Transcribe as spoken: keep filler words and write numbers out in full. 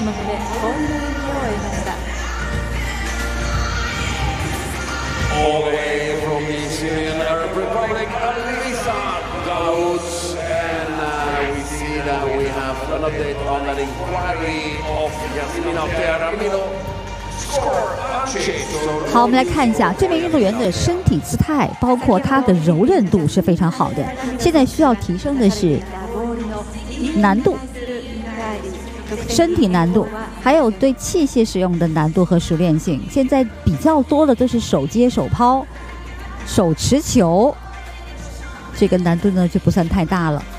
種目でゴールド演技を終えました。 All the way from the Syrian Arab Republic, Alisa Daoud. And uh, we see that we have an update on that inquiry of Yasmina Teramino. 好，我们来看一下这名运动员的身体姿态，包括他的柔韧度是非常好的。现在需要提升的是难度、身体难度，还有对器械使用的难度和熟练性。现在比较多的都是手接手抛、手持球，这个难度呢就不算太大了。